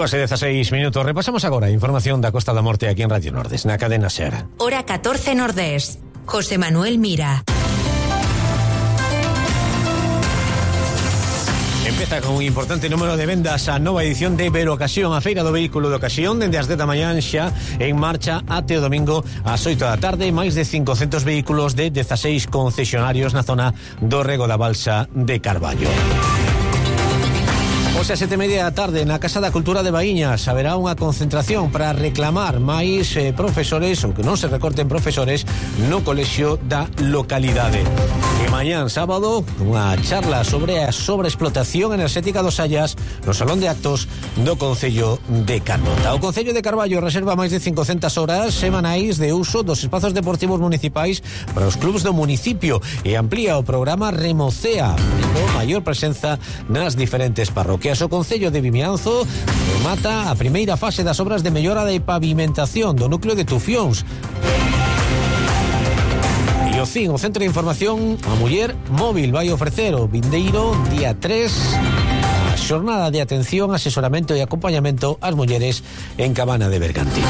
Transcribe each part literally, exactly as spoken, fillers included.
Dúas e dezaseis minutos. Repasamos agora a información da Costa da Morte aquí en Radio Nordés, na cadena SER. Hora catorce Nordés. José Manuel Mira. Empeza con un importante número de vendas a nova edición de Iberocasión, a feira do vehículo de ocasión, dende as dez da mañán xa en marcha até o domingo ás oito da tarde. Máis de cincocentos vehículos de dezaseis concesionarios na zona do Rego da Balsa de Carballo. Hoxe a sete e media da tarde na Casa da Cultura de Baíñas haberá unha concentración para reclamar máis eh, profesores, ou que non se recorten profesores no colexio da localidade. E mañán sábado unha charla sobre a sobreexplotación enerxética dos Sallas no Salón de Actos do Concello de Carnota. O Concello de Carballo reserva máis de cincocentas horas semanais de uso dos espazos deportivos municipais para os clubs do municipio e amplía o programa Remocea, con maior presenza nas diferentes parroquias. O Concello de Vimianzo remata a primeira fase das obras de mellora de pavimentación do núcleo de Tufións. E o C I N, o Centro de Información a Muller Móvil, vai ofrecer o vindeiro día tres a xornada de atención, asesoramento e acompañamento ás mulleres en Cabana de Bergantiños.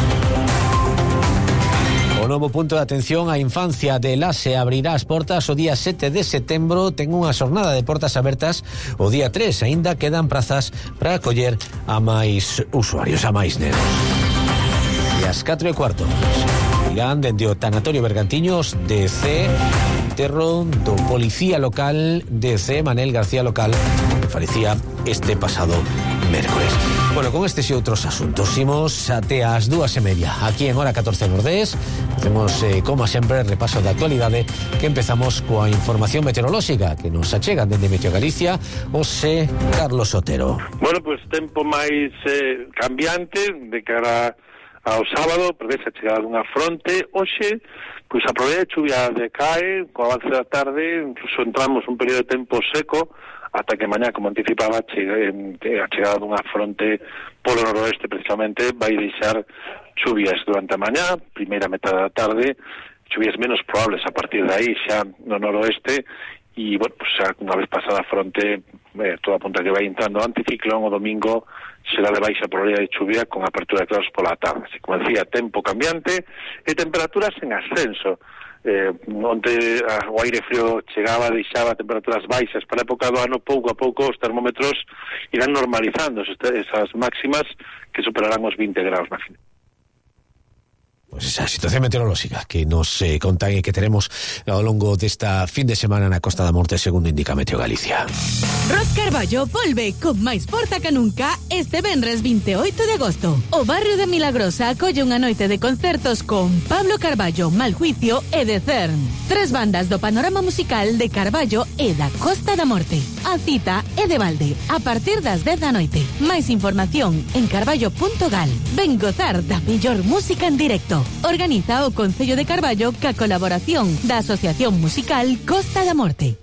O novo punto de atención á infancia de Lase abrirá as portas o día sete de setembro. Ten unha xornada de portas abertas o día tres. Aínda quedan prazas para acoller a máis usuarios, a máis nenos. E as catro e cuarto irán dende o Tanatorio Bergantiños D C, enterro do policía local D C, Manel García Local, que falecía este pasado mércoles. Bueno, con estes e outros asuntos imos até as dúas e media aquí en Hora catorce Nordés. Temos, eh, como sempre, repaso da actualidade, que empezamos coa información meteorolóxica que nos achega dende Meteo Galicia José Carlos Otero. Bueno, pois pues, tempo máis eh, cambiante de cara ao sábado, prevese a chegada dunha fronte. Hoxe, pois a probabilidade de chuvia decae, co avance da tarde, incluso entramos un período de tempo seco, ata que mañá, como anticipaba, a chegada dunha fronte polo noroeste precisamente vai deixar chuvias durante a mañá, primeira metade da tarde, chuvias menos probables a partir de aí xa no noroeste, e, bueno, pues, xa unha vez pasada a fronte, eh, todo apunta que vai entrando anticiclón, o domingo será de baixa probabilidade de chuvia con apertura de claros pola tarde. Así, como decía, tempo cambiante e temperaturas en ascenso. Eh, onde a, o aire frío chegaba, deixaba temperaturas baixas para a época do ano. Pouco a pouco os termómetros irán normalizando esas máximas que superarán os vinte graus na fin. Pois esa situación meteorolóxica que nos eh, contan e que teremos ao longo desta fin de semana na Costa da Morte, segundo indica Meteo Galicia. Rod Carballo volve con máis porta que nunca este venres vinte e oito de agosto. O barrio de Milagrosa acolle unha noite de concertos con Pablo Carballo, Maljuicio e The Cern. Tres bandas do panorama musical de Carballo e da Costa da Morte. A cita é de balde a partir das dez da noite. Máis información en carballo punto gal. Ven gozar da mellor música en directo. Organiza o Concello de Carballo ca colaboración da Asociación Musical Costa da Morte.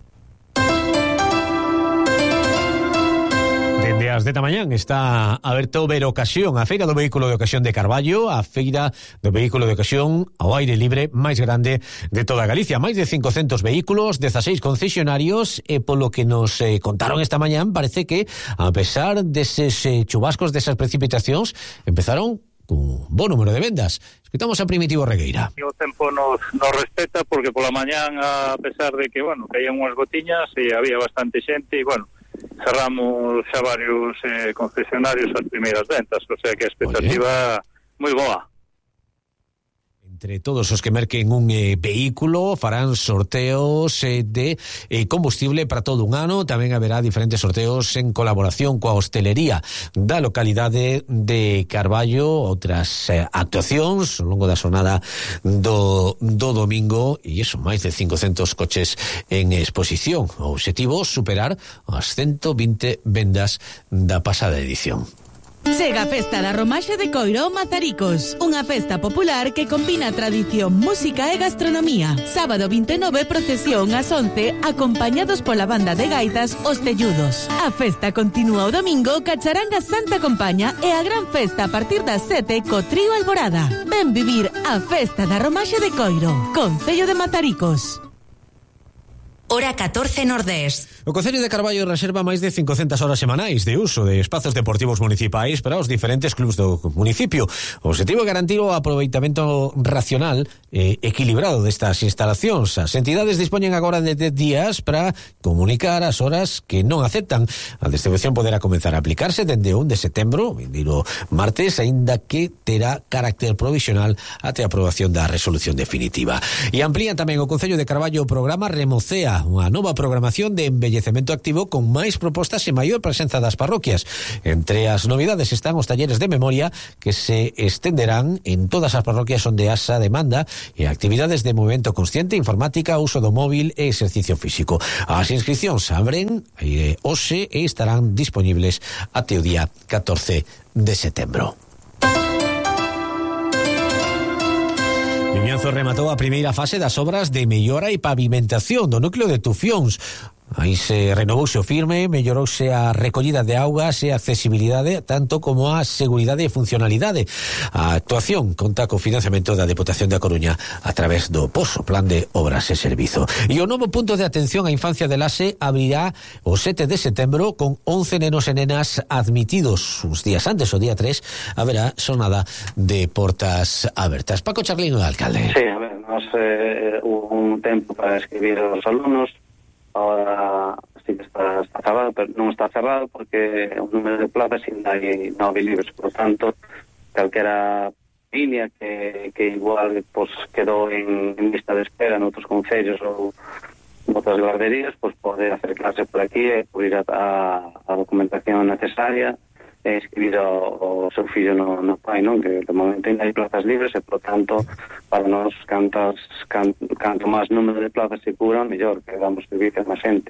Dende as dez da mañán está aberto Iberocasión, a feira do vehículo de ocasión de Carballo, a feira do vehículo de ocasión ao aire libre máis grande de toda Galicia. Máis de cincocentos vehículos, dezaseis concesionarios, e polo que nos eh, contaron esta mañán, parece que, a pesar deses eh, chubascos, desas precipitacións, empezaron un bo número de vendas. Escutamos a Primitivo Regueira. O tempo nos, nos respeta, porque pola mañán, a pesar de que, bueno, caían unhas gotiñas e había bastante xente, e, bueno, cerramos xa varios eh, concesionarios as primeiras ventas, o sea que a expectativa moi boa. Entre todos os que merquen un eh, vehículo farán sorteos eh, de eh, combustible para todo un ano. Tamén haberá diferentes sorteos en colaboración coa hostelería da localidade de Carballo, outras eh, actuacións ao longo da xornada do, do domingo, e iso, máis de cincocentos coches en exposición. O obxectivo, superar as ciento vinte vendas da pasada edición. Chega a Festa da Romaxe de Coiro Mazaricos, unha festa popular que combina tradición, música e gastronomía. Sábado vinte e nove, procesión ás once, acompañados pola banda de gaitas Os Telludos. A festa continúa o domingo, ca charanga Santa Compaña, e a gran festa a partir das sete co trío Alborada. Ven vivir a Festa da Romaxe de Coiro, Concello de Mazaricos. Hora catorce Nordés. O Concello de Carballo reserva máis de cincocentas horas semanais de uso de espazos deportivos municipais para os diferentes clubs do municipio. O objetivo é garantir o aproveitamento racional e equilibrado destas instalacións. As entidades dispoñen agora de dez días para comunicar as horas que non aceptan. A distribución poderá comenzar a aplicarse dende un de setembro, vindeiro martes, aínda que terá carácter provisional até a aprobación da resolución definitiva. E amplían tamén o Concello de Carballo o programa Remocea, unha nova programación de envellecemento activo con máis propostas e maior presenza das parroquias. Entre as novidades están os talleres de memoria que se estenderán en todas as parroquias onde haxa demanda e actividades de movimento consciente, informática, uso do móvil e exercicio físico. As inscripcións abren eh, hoxe e estarán disponibles até o día catorce de setembro. Vimianzo rematou a primeira fase das obras de mellora e pavimentación do núcleo de Tufións. Aí se renovouse o firme, mellorouse a recollida de augas e a accesibilidade, tanto como a seguridade e funcionalidade. A actuación conta co financiamento da Deputación da Coruña a través do P O S, o Plan de Obras e Servizo. E o novo punto de atención á infancia de Lase abrirá o sete de setembro con once nenos e nenas admitidos. Uns días antes, o día tres, haberá xornada de portas abertas. Paco Charlín, o alcalde. Sí, a ver, nos eh, hubo un tempo para escribir aos alumnos. Ahora sí que está, está cerrado, pero non está cerrado porque o número de plazas ainda hai nove libres, por tanto, calquera línea que, que igual pues, quedou en, en lista de espera noutros concellos ou outras guarderías, pues, pode acercarse por aquí e cubrir a, a documentación necesaria e escribir o, o seu fillo no, no pai, non? Que de momento ainda hai plazas libres e, por tanto, para nós, cantas, can, canto máis número de plazas se cubran, mellor, que damos servicio a máis xente.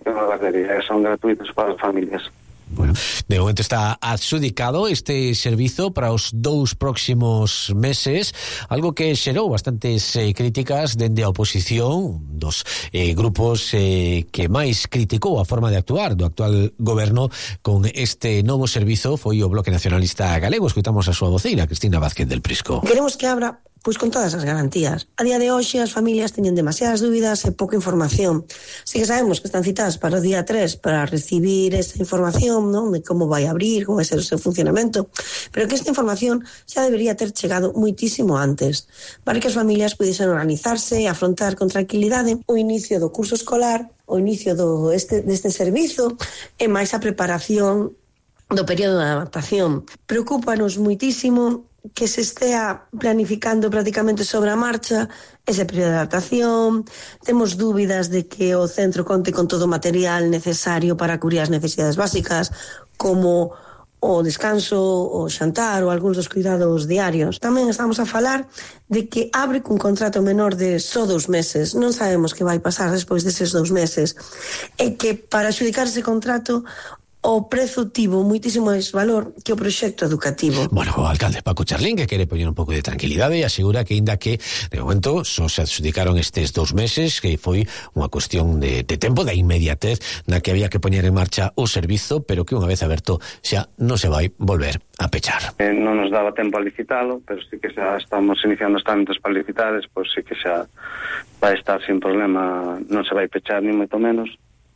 Son gratuitos para as familias. Bueno, de momento está adxudicado este servizo para os dous próximos meses, algo que xerou bastantes eh, críticas dende a oposición dos eh, grupos eh, que máis criticou a forma de actuar do actual goberno con este novo servizo foi o Bloque Nacionalista Galego. Escoitamos a súa voceira, Cristina Vázquez del Prisco. Queremos que abra pois con todas as garantías. A día de hoxe as familias teñen demasiadas dúbidas e pouca información. Si que sabemos que están citadas para o día tres para recibir esa información, non, de como vai abrir, como vai ser o seu funcionamento, pero que esta información xa debería ter chegado muitísimo antes, para que as familias pudiesen organizarse e afrontar con tranquilidade o inicio do curso escolar, o inicio do este, deste servizo e máis a preparación do período de adaptación. Preocúpanos muitísimo que se estea planificando prácticamente sobre a marcha ese período de adaptación. Temos dúbidas de que o centro conte con todo o material necesario para cubrir as necesidades básicas, como o descanso, o xantar ou algúns dos cuidados diarios. Tamén estamos a falar de que abre cun contrato menor de só dous meses. Non sabemos que vai pasar despois deses dous meses. E que para adxudicar ese contrato o prezo tivo muitísimo máis valor que o proxecto educativo. Bueno, o alcalde Paco Charlín, que quere poñer un pouco de tranquilidade, e asegura que ainda que de momento só se adxudicaron estes dous meses, que foi unha cuestión de, de tempo, de inmediatez na que había que poñer en marcha o servizo, pero que unha vez aberto xa non se vai volver a pechar. Eh, non nos daba tempo a licitalo, pero sí que xa estamos iniciando os trámites para licitar, pois sí que xa vai estar sin problema, non se vai pechar ni moito menos.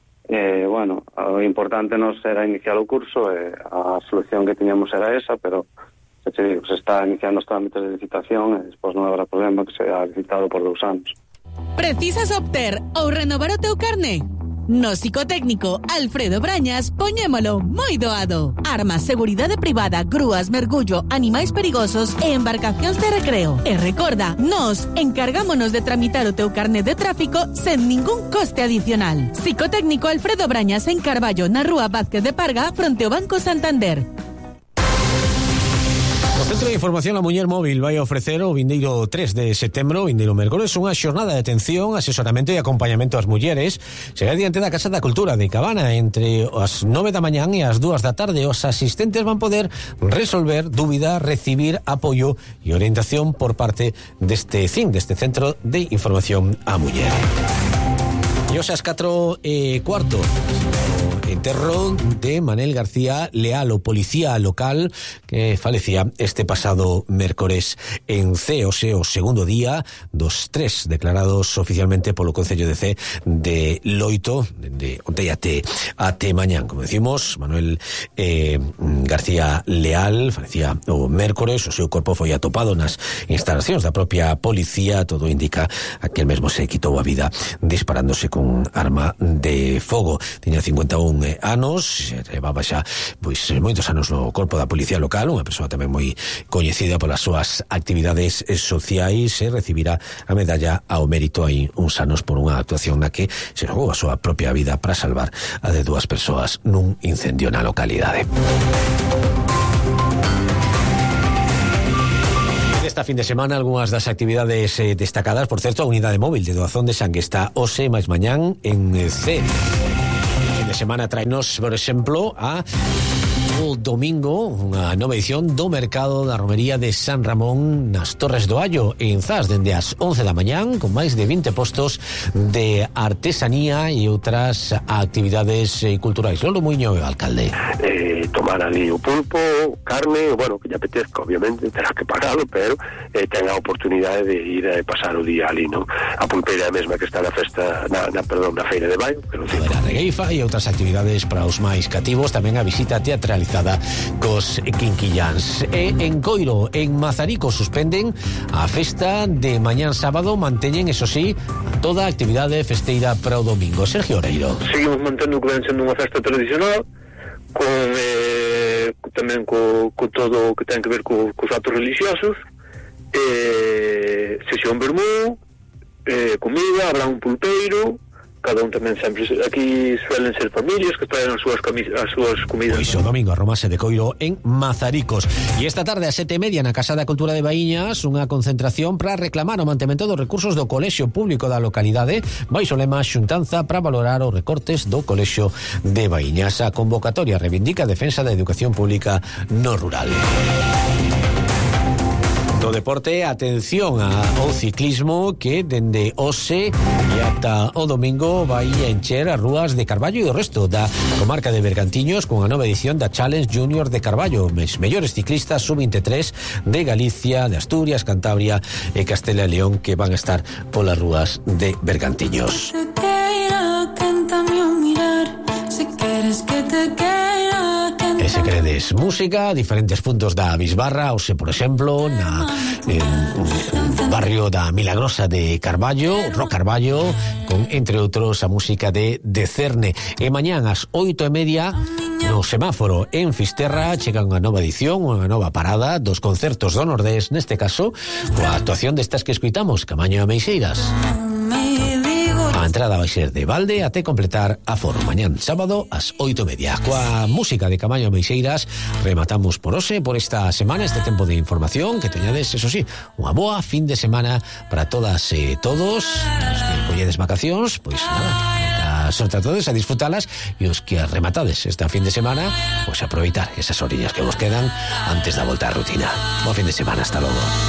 Eh, bueno, o importante nos era iniciar o curso e a solución que tiñamos era esa, pero se, digo, se está iniciando os trámites de licitación e despois non habrá problema que sea licitado por dous anos. Precisas obter ou renovar o teu carné? No psicotécnico Alfredo Brañas poñémolo moi doado. Armas, seguridade privada, grúas, mergullo, animais perigosos e embarcacións de recreo. E recorda, nos encargámonos de tramitar o teu carné de tráfico sen ningún coste adicional. Psicotécnico Alfredo Brañas en Carballo, na rúa Vázquez de Parga, fronte ao Banco Santander. O Centro de Información a Muller Móvil vai ofrecer o vindeiro tres de setembro, vindeiro mércores, unha xornada de atención, asesoramento e acompañamento ás mulleres. Será diante da Casa da Cultura de Cabana entre as nove da mañán e as dúas da tarde. Os asistentes van poder resolver dúbidas, recibir apoio e orientación por parte deste C I N, deste Centro de Información a Muller. E os as catro e cuarto enterro de Manel García Leal, o policía local que falecía este pasado mércores en C, o sea, o segundo día dos tres declarados oficialmente polo Concello de C de Loito, de onte até até mañán. Como decimos, Manuel eh, García Leal falecía o mércores, o seu corpo foi atopado nas instalacións da propia policía. Todo indica a que el mesmo se quitou a vida disparándose con arma de fogo. Tiña cincuenta e un anos, levaba xa pois moitos anos no corpo da policía local, unha persoa tamén moi coñecida polas súas actividades sociais, e recibirá a medalla ao mérito hai uns anos por unha actuación na que se xogou a súa propia vida para salvar a de dúas persoas nun incendio na localidade. Esta fin de semana algunhas das actividades eh, destacadas. Por certo, a unidade móvil de doazón de sangue está hoxe máis mañán en C. Fin de semana traenos, por exemplo, a o domingo unha nova edición do Mercado da Romería de San Ramón nas Torres do Allo en Zas, dende as once da mañán, con máis de vinte postos de artesanía e outras actividades eh, culturais. Lolo Muiño, o alcalde. Eh, tomar ali o pulpo, carne, bueno, que lle apetezca, obviamente, terá que pagalo, pero eh, ten a oportunidade de ir a pasar o día ali, non? A pulpeira mesma que está na festa, na, na perdón, na feira de Baio, pero a ver, a regueifa e outras actividades para os máis cativos, tamén a visita teatralizada cos quinquillans. E en Coiro, en Mazarico, suspenden a festa de mañán sábado, manteñen, eso sí, toda a actividade festeira para o domingo. Sergio Oreiro. Seguimos mantendo que ven sendo unha festa tradicional, con eh, tamén co, co todo o que ten que ver co, cos actos religiosos, eh, sesión vermú, eh, comida, habrá un pulpeiro, cada un tamén sempre, aquí suelen ser familias que traen as súas, camis, as súas comidas. Pois o domingo a Romase de Coiro en Mazaricos. E esta tarde a sete e media na Casa da Cultura de Baíñas, unha concentración para reclamar o mantemento dos recursos do colexio público da localidade, baixo o lema xuntanza para valorar os recortes do colexio de Baíñas. A convocatoria reivindica a defensa da educación pública no rural. Do deporte, atención ao ciclismo que dende hoxe e ata o domingo vai encher as rúas de Carballo e o resto da comarca de Bergantiños con a nova edición da Challenge Junior de Carballo. Os mellores ciclistas sub veintitrés de Galicia, de Asturias, Cantabria e Castela e León que van a estar polas rúas de Bergantiños. E se queredes música, diferentes puntos da Bisbarra, ou se, por exemplo, na eh, barrio da Milagrosa de Carballo, Rock Carballo, con, entre outros, a música de De Cerne. E mañán ás oito e media, no semáforo en Fisterra, chega unha nova edición, unha nova parada dos concertos do Nordés, neste caso, coa actuación destas que escoitamos, Camaño e Meixeiras. A entrada vai ser de balde até completar a foro. Mañán sábado ás oito e media. Coa música de Camaño e Meixeiras rematamos por hoxe, por esta semana, este tempo de información. Que teñades, eso sí, unha boa fin de semana para todas e todos. Os que colledes vacacións, pois nada, a sorte a todos, a disfrutalas, e os que rematades esta fin de semana, pois aproveitar esas orillas que vos quedan antes da volta á rutina. Boa fin de semana, hasta logo.